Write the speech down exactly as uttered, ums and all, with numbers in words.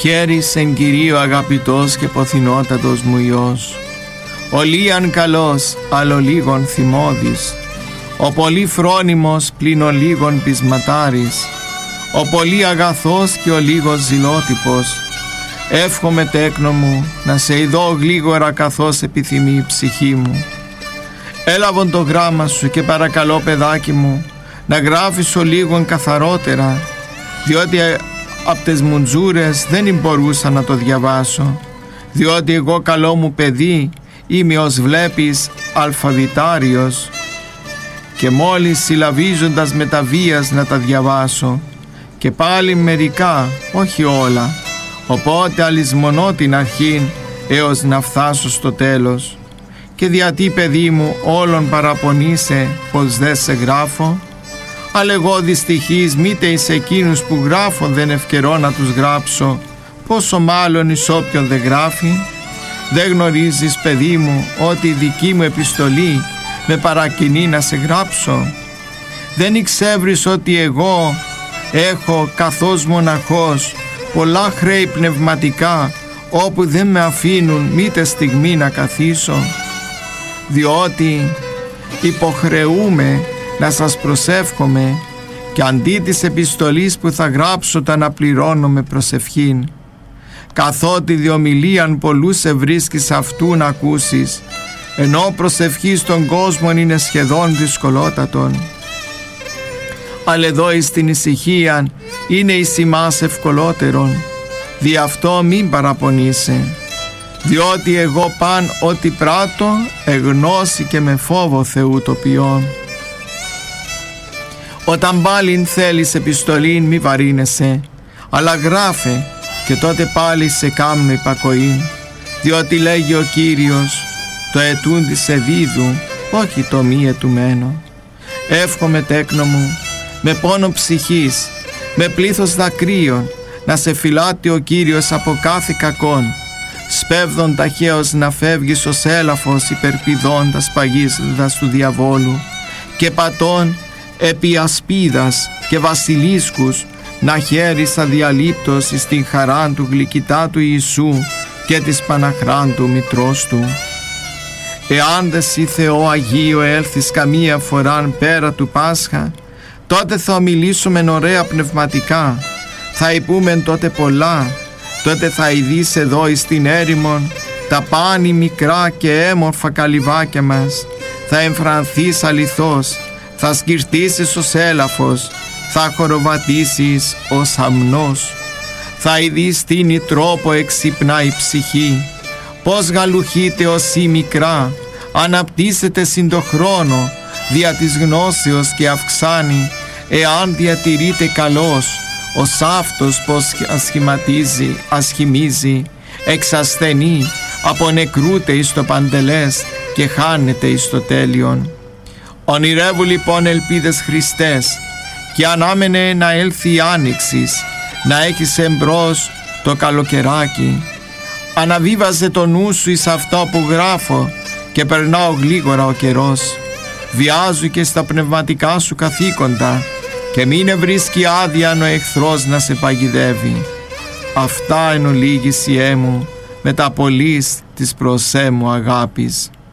χέρις εν Κυρίω αγαπητός και ποθηνότατος μου Υιός. Ο λίαν καλός, αλλο λίγον θυμώδης, ο πολύ φρόνιμος πλην ο λίγον πεισματάρης, ο πολύ αγαθός και ο λίγος ζηλότυπος. Εύχομαι τέκνο μου να σε ειδώ γλίγορα καθώς επιθυμεί η ψυχή μου. Έλαβον το γράμμα σου και παρακαλώ παιδάκι μου να γράφεις ο λίγον καθαρότερα, διότι απ' τες μουντζούρες δεν μπορούσα να το διαβάσω, διότι εγώ καλό μου παιδί είμαι ως βλέπεις αλφαβητάριος και μόλις συλλαβίζοντας με τα βίας να τα διαβάσω, και πάλι μερικά, όχι όλα, οπότε αλυσμονώ την αρχήν έως να φτάσω στο τέλος. Και γιατί παιδί μου όλων παραπονείσαι πως δεν σε γράφω, αλλά εγώ δυστυχής μήτε εις εκείνους που γράφω δεν ευκαιρώ να τους γράψω, πόσο μάλλον εις όποιον δεν γράφει. Δεν γνωρίζεις παιδί μου ότι η δική μου επιστολή με παρακινεί να σε γράψω? Δεν εξεύρεις ότι εγώ έχω καθώς μοναχός πολλά χρέη πνευματικά όπου δεν με αφήνουν μήτε στιγμή να καθίσω? Διότι υποχρεούμε να σας προσεύχομαι και αντί της επιστολής που θα γράψω τα αναπληρώνω με προσευχήν, καθότι διομιλίαν πολλούς σε βρίσκεις αυτού να ακούσεις, ενώ προσευχή στον κόσμο είναι σχεδόν δυσκολότατον. Αλλά εδώ εις την ησυχία είναι εις ημάς ευκολότερον, δι' αυτό μην παραπονείσαι, διότι εγώ παν ότι πράττω εγνώση και με φόβο Θεού το ποιόν. Όταν πάλιν θέλεις επιστολήν μη βαρύνεσαι, αλλά γράφε και τότε πάλι σε κάμνω υπακοήν, διότι λέγει ο Κύριος το ετούντι σε δίδου, όχι το μη ετουμένο. Εύχομαι τέκνο μου με πόνο ψυχής, με πλήθος δακρύων να σε φυλάτει ο Κύριος από κάθε κακόν, σπέβδον ταχαίως να φεύγεις ως έλαφος υπερπηδώντας παγίζοντας του διαβόλου, και πατών επί ασπίδας και βασιλίσκους να χαίρεις αδιαλείπτως εις την χαράν του γλυκητά του Ιησού και της Παναχράντου μητρός του. Εάν δε σοι Θεό Αγίο έλθεις καμία φοράν πέρα του Πάσχα, τότε θα ομιλήσουμε ωραία πνευματικά, θα υπούμεν τότε πολλά, τότε θα ειδείς εδώ εις την έρημον τα πάνη μικρά και έμορφα καλυβάκια μας, θα εμφρανθείς αληθώς, θα σκυρτήσεις ως έλαφος, θα χοροβατήσεις ως αμνός, θα ειδείς τίνη τρόπο εξυπνά η ψυχή, πως γαλουχείτε ως η μικρά, αναπτύσσεται συν το χρόνο, δια της γνώσεως και αυξάνει, εάν διατηρείται καλός, ως αυτός πως ασχηματίζει, ασχημίζει, εξασθενεί, απονεκρούται εις το παντελές και χάνεται εις το τέλειον. Ονειρεύου λοιπόν ελπίδες Χριστές και ανάμενε να έλθει η άνοιξης, να έχεις εμπρός το καλοκαιράκι. Αναβίβαζε το νου σου εις αυτό που γράφω και περνάω γλίγορα ο καιρός. Βιάζου και στα πνευματικά σου καθήκοντα και μην βρίσκει άδεια ο εχθρός να σε παγιδεύει. Αυτά εν ολίγησιέ μου με τα πολλής της προσέ μου αγάπης.